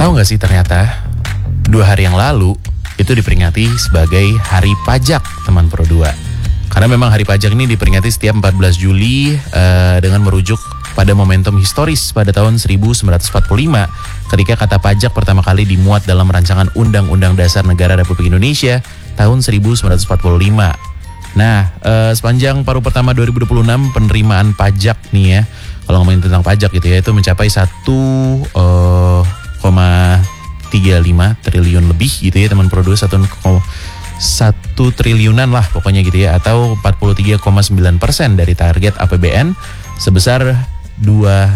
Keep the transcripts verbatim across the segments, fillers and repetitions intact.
Tahu nggak sih ternyata dua hari yang lalu itu diperingati sebagai Hari Pajak, teman Pro dua. Karena memang Hari Pajak ini diperingati setiap empat belas Juli uh, dengan merujuk pada momentum historis pada tahun seribu sembilan ratus empat puluh lima ketika kata pajak pertama kali dimuat dalam rancangan Undang-Undang Dasar Negara Republik Indonesia tahun seribu sembilan ratus empat puluh lima. Nah, uh, sepanjang paruh pertama dua ribu dua puluh enam penerimaan pajak nih ya, kalau ngomongin tentang pajak gitu ya, itu mencapai satu koma tiga lima triliun lebih gitu ya teman Pro dua, satu triliunan lah pokoknya gitu ya, atau empat puluh tiga koma sembilan persen dari target A P B N sebesar dua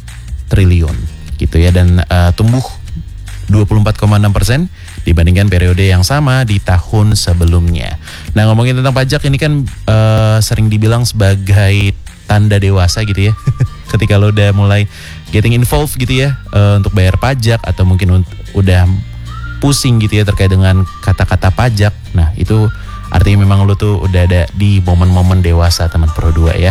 triliun gitu ya, dan uh, tumbuh dua puluh empat koma enam persen dibandingkan periode yang sama di tahun sebelumnya. Nah, ngomongin tentang pajak ini kan uh, sering dibilang sebagai tanda dewasa gitu ya. Ketika lo udah mulai getting involved gitu ya, uh, untuk bayar pajak, atau mungkin un- udah pusing gitu ya terkait dengan kata-kata pajak. Nah, itu artinya memang lo tuh udah ada di momen-momen dewasa teman Pro dua ya.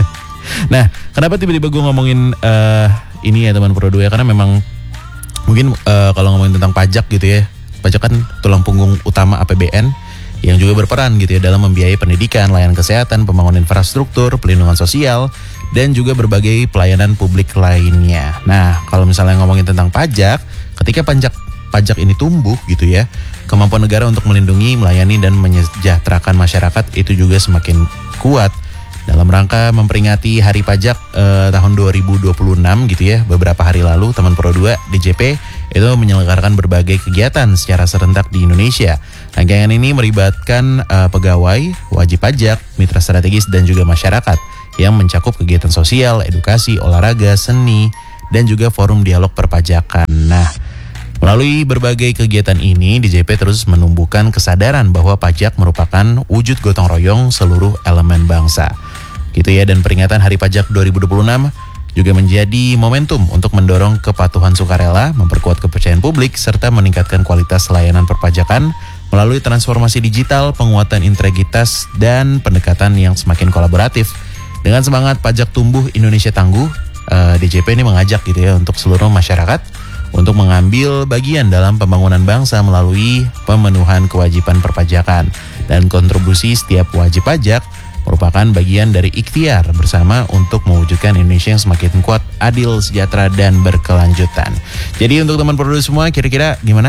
Nah, kenapa tiba-tiba gue ngomongin uh, ini ya teman Pro dua ya? Karena memang mungkin uh, kalau ngomongin tentang pajak gitu ya, pajak kan tulang punggung utama A P B N yang juga berperan gitu ya dalam membiayai pendidikan, layanan kesehatan, pembangunan infrastruktur, pelindungan sosial, dan juga berbagai pelayanan publik lainnya. Nah, kalau misalnya ngomongin tentang pajak, ketika pajak pajak ini tumbuh gitu ya, kemampuan negara untuk melindungi, melayani, dan menyejahterakan masyarakat itu juga semakin kuat. Dalam rangka memperingati Hari Pajak eh, tahun dua ribu dua puluh enam gitu ya, beberapa hari lalu teman Pro dua D J P itu menyelenggarakan berbagai kegiatan secara serentak di Indonesia. Rangkaian ini melibatkan eh, pegawai, wajib pajak, mitra strategis, dan juga masyarakat yang mencakup kegiatan sosial, edukasi, olahraga, seni, dan juga forum dialog perpajakan. Nah, melalui berbagai kegiatan ini, D J P terus menumbuhkan kesadaran bahwa pajak merupakan wujud gotong royong seluruh elemen bangsa. Gitu ya, dan peringatan Hari Pajak dua ribu dua puluh enam juga menjadi momentum untuk mendorong kepatuhan sukarela, memperkuat kepercayaan publik, serta meningkatkan kualitas layanan perpajakan melalui transformasi digital, penguatan integritas, dan pendekatan yang semakin kolaboratif. Dengan semangat pajak tumbuh Indonesia tangguh, D J P ini mengajak gitu ya untuk seluruh masyarakat untuk mengambil bagian dalam pembangunan bangsa melalui pemenuhan kewajiban perpajakan, dan kontribusi setiap wajib pajak merupakan bagian dari ikhtiar bersama untuk mewujudkan Indonesia yang semakin kuat, adil, sejahtera, dan berkelanjutan. Jadi untuk teman Pro dua semua, kira-kira gimana?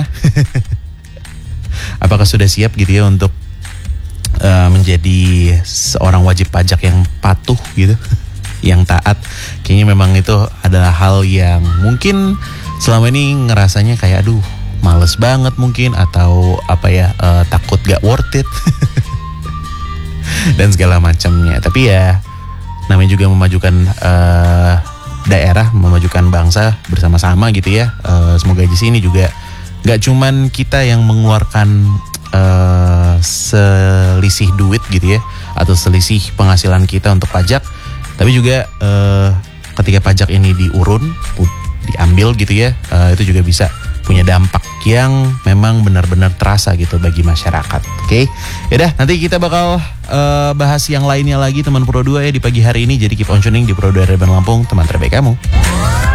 Apakah sudah siap gitu ya untuk uh, menjadi seorang wajib pajak yang patuh gitu, yang taat? Kayaknya memang itu adalah hal yang mungkin selama ini ngerasanya kayak aduh males banget mungkin, atau apa ya, uh, takut gak worth it dan segala macamnya. Tapi ya namanya juga memajukan uh, daerah, memajukan bangsa bersama-sama gitu ya. Uh, semoga di sini juga gak cuman kita yang mengeluarkan uh, selisih duit gitu ya, atau selisih penghasilan kita untuk pajak, tapi juga uh, ketika pajak ini diurun, diambil gitu ya, uh, itu juga bisa punya dampak yang memang benar-benar terasa gitu bagi masyarakat. Oke, okay? Yaudah, nanti kita bakal uh, bahas yang lainnya lagi teman Pro dua ya di pagi hari ini. Jadi keep on tuning di Pro dua Reban Lampung, teman terbaik kamu.